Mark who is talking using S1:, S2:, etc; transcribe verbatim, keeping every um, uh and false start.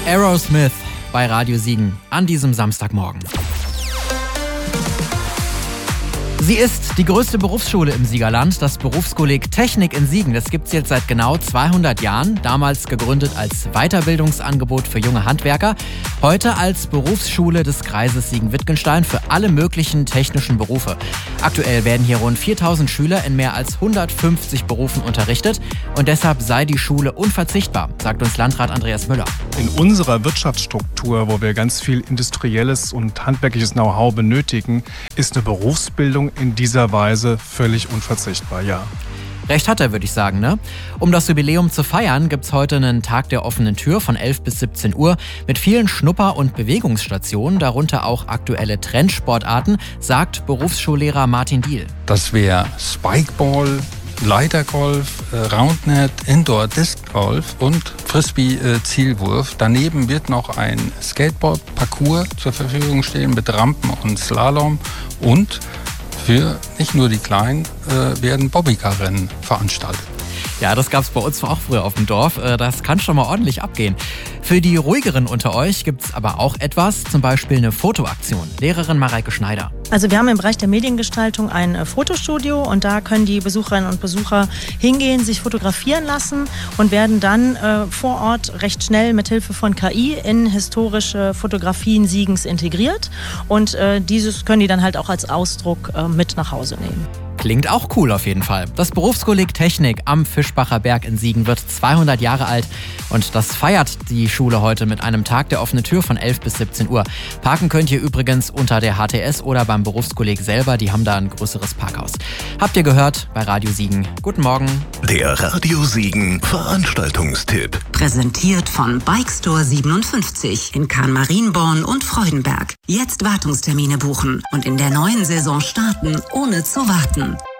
S1: Aerosmith bei Radio Siegen an diesem Samstagmorgen. Sie ist die größte Berufsschule im Siegerland, das Berufskolleg Technik in Siegen. Das gibt es jetzt seit genau zweihundert Jahren, damals gegründet als Weiterbildungsangebot für junge Handwerker, heute als Berufsschule des Kreises Siegen-Wittgenstein für alle möglichen technischen Berufe. Aktuell werden hier rund viertausend Schüler in mehr als hundertfünfzig Berufen unterrichtet und deshalb sei die Schule unverzichtbar, sagt uns Landrat Andreas Müller.
S2: In unserer Wirtschaftsstruktur, wo wir ganz viel industrielles und handwerkliches Know-how benötigen, ist eine Berufsbildung in dieser Weise völlig unverzichtbar, ja.
S1: Recht hat er, würde ich sagen, ne? Um das Jubiläum zu feiern, gibt's heute einen Tag der offenen Tür von elf bis siebzehn Uhr mit vielen Schnupper- und Bewegungsstationen, darunter auch aktuelle Trendsportarten, sagt Berufsschullehrer Martin Diehl.
S3: Das wäre Spikeball, Leitergolf, Roundnet, Indoor Disc Golf und Frisbee-Zielwurf. Daneben wird noch ein Skateboard-Parcours zur Verfügung stehen mit Rampen und Slalom und für nicht nur die Kleinen äh, werden Bobbycar-Rennen veranstaltet.
S1: Ja, das gab's bei uns auch früher auf dem Dorf. Das kann schon mal ordentlich abgehen. Für die Ruhigeren unter euch gibt's aber auch etwas, zum Beispiel eine Fotoaktion. Lehrerin Mareike Schneider.
S4: Also wir haben im Bereich der Mediengestaltung ein Fotostudio und da können die Besucherinnen und Besucher hingehen, sich fotografieren lassen und werden dann äh, vor Ort recht schnell mit Hilfe von K I in historische Fotografien Siegens integriert und äh, dieses können die dann halt auch als Ausdruck äh, mit nach Hause nehmen.
S1: Klingt auch cool auf jeden Fall. Das Berufskolleg Technik am Fischbacher Berg in Siegen wird zweihundert Jahre alt und das feiert die Schule heute mit einem Tag der offenen Tür von elf bis siebzehn Uhr. Parken könnt ihr übrigens unter der H T S oder beim Berufskolleg selber, die haben da ein größeres Parkhaus. Habt ihr gehört bei Radio Siegen. Guten Morgen.
S5: Der Radio Siegen Veranstaltungstipp.
S6: Präsentiert von Bike Store siebenundfünfzig in Kahn-Marienborn und Freudenberg. Jetzt Wartungstermine buchen und in der neuen Saison starten, ohne zu warten.